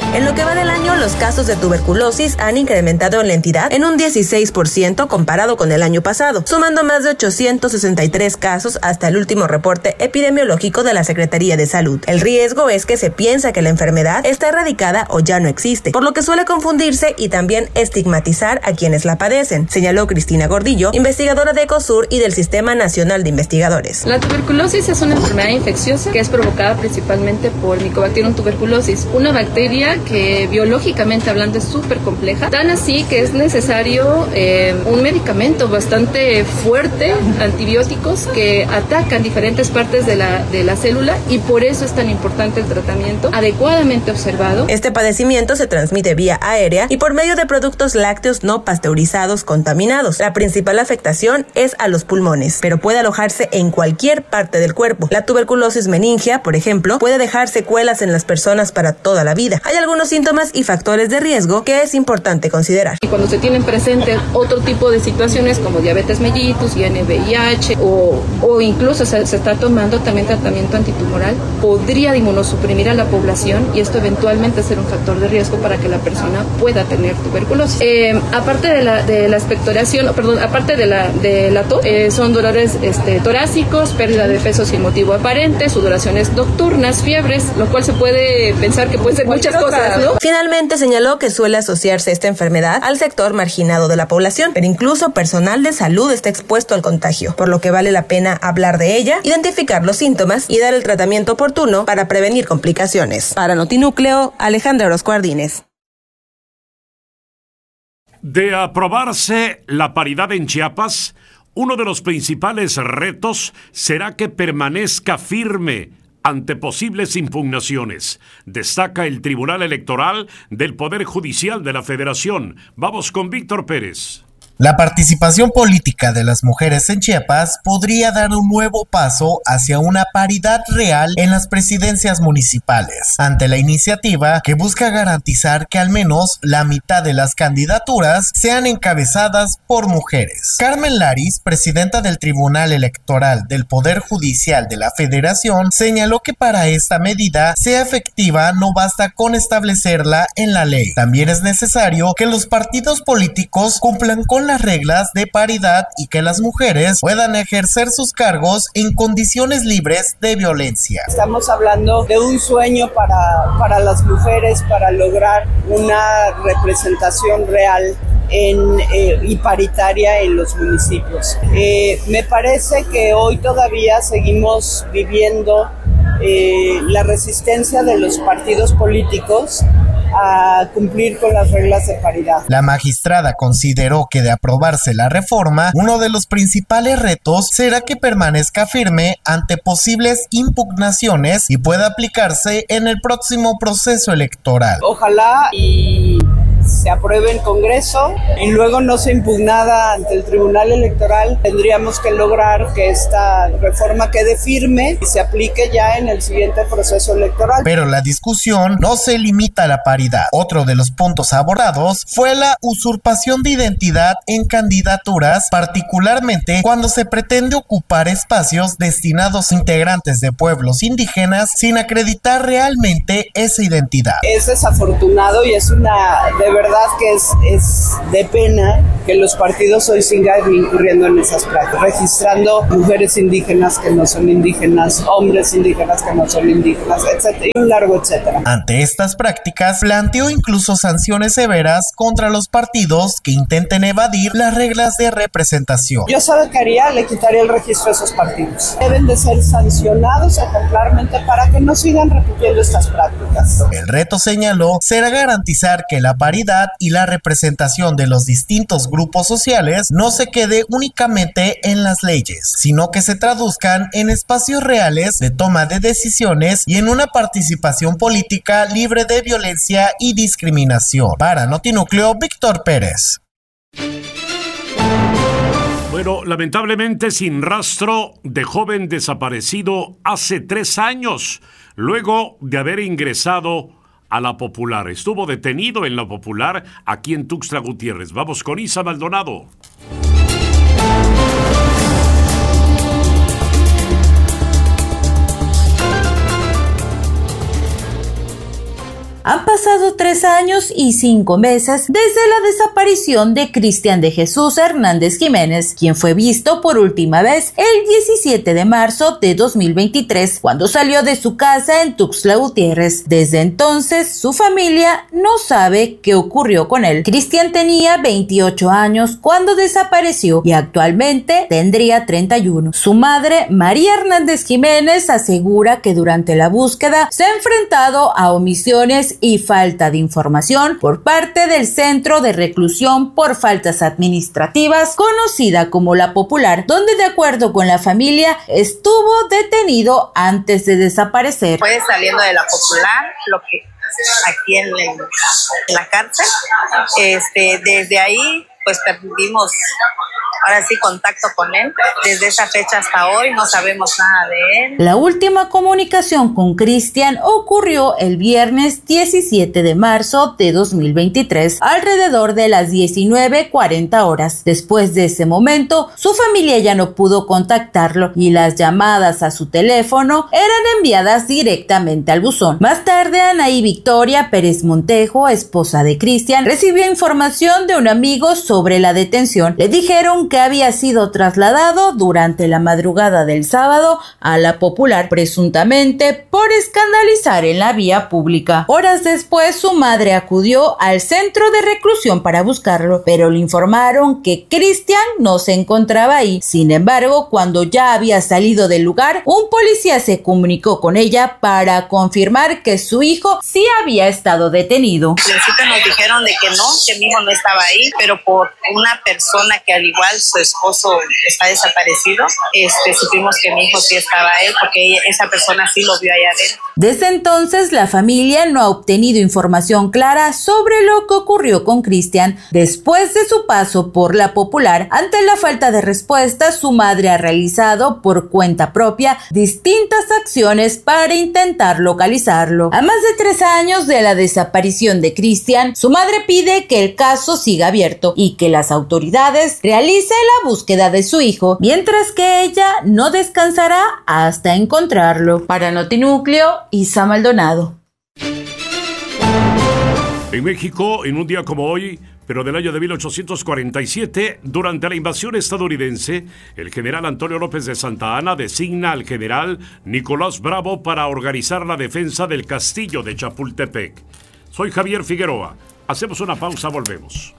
En lo que va del año, los casos de tuberculosis han incrementado en la entidad en un 16% comparado con el año pasado, sumando más de 863 casos hasta el último reporte epidemiológico de la Secretaría de Salud. El riesgo es que se piensa que la enfermedad está erradicada o ya no existe, por lo que suele confundirse y también estigmatizar a quienes la padecen, señaló Cristina Gordillo, investigadora de Ecosur y del Sistema Nacional de Investigadores. La tuberculosis es una enfermedad infecciosa que es provocada principalmente por Mycobacterium tuberculosis, una bacteria que biológicamente hablando es súper compleja, tan así que es necesario un medicamento bastante fuerte, antibióticos que atacan diferentes partes de la célula, y por eso es tan importante el tratamiento adecuadamente observado. Este padecimiento se transmite vía aérea y por medio de productos lácteos no pasteurizados contaminados. La principal afectación es a los pulmones, pero puede alojarse en cualquier parte del cuerpo. La tuberculosis meningia, por ejemplo, puede dejar secuelas en las personas para toda la vida. Hay algunos síntomas y factores de riesgo que es importante considerar. Y cuando se tienen presentes otro tipo de situaciones como diabetes mellitus, INVIH o incluso se está tomando también tratamiento antitumoral, podría inmunosuprimir a la población y esto eventualmente ser un factor de riesgo para que la persona pueda tener tuberculosis. Aparte de la expectoración, aparte de la tos, son dolores torácicos, pérdida de peso sin motivo aparente, sudoraciones nocturnas, fiebres, lo cual se puede pensar que pueden ser muchas cosas, ¿no? Finalmente señaló que suele asociarse esta enfermedad al sector marginado de la población, pero incluso personal de salud está expuesto al contagio, por lo que vale la pena hablar de ella, identificar los síntomas y dar el tratamiento oportuno para prevenir complicaciones. Para Notinúcleo, Alejandra Orozco Ardínez. De aprobarse la paridad en Chiapas, uno de los principales retos será que permanezca firme ante posibles impugnaciones, destaca el Tribunal Electoral del Poder Judicial de la Federación. Vamos con Víctor Pérez. La participación política de las mujeres en Chiapas podría dar un nuevo paso hacia una paridad real en las presidencias municipales, ante la iniciativa que busca garantizar que al menos la mitad de las candidaturas sean encabezadas por mujeres. Carmen Laris, presidenta del Tribunal Electoral del Poder Judicial de la Federación, señaló que para esta medida sea efectiva no basta con establecerla en la ley. También es necesario que los partidos políticos cumplan con las reglas de paridad y que las mujeres puedan ejercer sus cargos en condiciones libres de violencia. Estamos hablando de un sueño para las mujeres, para lograr una representación real y paritaria en los municipios. Me parece que hoy todavía seguimos viviendo la resistencia de los partidos políticos a cumplir con las reglas de paridad. La magistrada consideró que de aprobarse la reforma, uno de los principales retos será que permanezca firme ante posibles impugnaciones y pueda aplicarse en el próximo proceso electoral. Ojalá y se apruebe en Congreso y luego no sea impugnada ante el Tribunal Electoral. Tendríamos que lograr que esta reforma quede firme y se aplique ya en el siguiente proceso electoral. Pero la discusión no se limita a la paridad. Otro de los puntos abordados fue la usurpación de identidad en candidaturas, particularmente cuando se pretende ocupar espacios destinados a integrantes de pueblos indígenas sin acreditar realmente esa identidad. Es desafortunado y es de verdad que es de pena que los partidos hoy sigan incurriendo en esas prácticas, registrando mujeres indígenas que no son indígenas, hombres indígenas que no son indígenas, etcétera, y un largo etcétera. Ante estas prácticas, planteó incluso sanciones severas contra los partidos que intenten evadir las reglas de representación. Yo sabe que haría, le quitaría el registro a esos partidos. Deben de ser sancionados ejemplarmente para que no sigan repitiendo estas prácticas. El reto, señaló, será garantizar que la paridad y la representación de los distintos grupos sociales no se quede únicamente en las leyes, sino que se traduzcan en espacios reales de toma de decisiones y en una participación política libre de violencia y discriminación. Para Notinúcleo, Víctor Pérez. Bueno, lamentablemente sin rastro de joven desaparecido hace 3 años, luego de haber ingresado a La Popular. Estuvo detenido en La Popular, aquí en Tuxtla Gutiérrez. Vamos con Isa Maldonado. Han pasado 3 años y 5 meses desde la desaparición de Cristian de Jesús Hernández Jiménez, quien fue visto por última vez el 17 de marzo de 2023, cuando salió de su casa en Tuxtla Gutiérrez. Desde entonces, su familia no sabe qué ocurrió con él. Cristian tenía 28 años cuando desapareció y actualmente tendría 31. Su madre, María Hernández Jiménez, asegura que durante la búsqueda se ha enfrentado a omisiones y falta de información por parte del Centro de Reclusión por Faltas Administrativas, conocida como La Popular, donde, de acuerdo con la familia, estuvo detenido antes de desaparecer. Fue saliendo de La Popular, lo que aquí en la cárcel, desde ahí pues perdimos ahora sí contacto con él. Desde esa fecha hasta hoy no sabemos nada de él. La última comunicación con Cristian ocurrió el viernes 17 de marzo de 2023, alrededor de las 19:40 horas. Después de ese momento, su familia ya no pudo contactarlo y las llamadas a su teléfono eran enviadas directamente al buzón. Más tarde, Anaí Victoria Pérez Montejo, esposa de Cristian, recibió información de un amigo sobre la detención. Le dijeron que había sido trasladado durante la madrugada del sábado a La Popular, presuntamente por escandalizar en la vía pública. Horas después, su madre acudió al centro de reclusión para buscarlo, pero le informaron que Cristian no se encontraba ahí. Sin embargo, cuando ya había salido del lugar, un policía se comunicó con ella para confirmar que su hijo sí había estado detenido. Al principio nos dijeron de que no, que mi hijo no estaba ahí, pero por una persona que al igual su esposo está desaparecido, supimos que mi hijo sí estaba ahí, porque esa persona sí lo vio allá adentro. Desde entonces, la familia no ha obtenido información clara sobre lo que ocurrió con Cristian. Después de su paso por La Popular, ante la falta de respuesta, su madre ha realizado por cuenta propia distintas acciones para intentar localizarlo. A más de 3 años de la desaparición de Cristian, su madre pide que el caso siga abierto y que las autoridades realicen la búsqueda de su hijo, mientras que ella no descansará hasta encontrarlo. Para Notinúcleo, Isa Maldonado. En México, en un día como hoy, pero del año de 1847, durante la invasión estadounidense, el general Antonio López de Santa Anna designa al general Nicolás Bravo para organizar la defensa del castillo de Chapultepec. Soy Javier Figueroa. Hacemos una pausa, volvemos.